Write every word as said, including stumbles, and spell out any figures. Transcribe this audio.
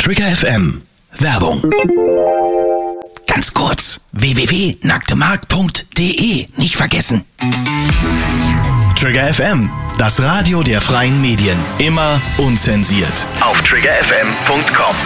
Trigger F M. Werbung. Ganz kurz, w w w punkt nacktemarkt punkt d e, nicht vergessen. Trigger F M, das Radio der freien Medien. Immer unzensiert. Auf trigger f m punkt com.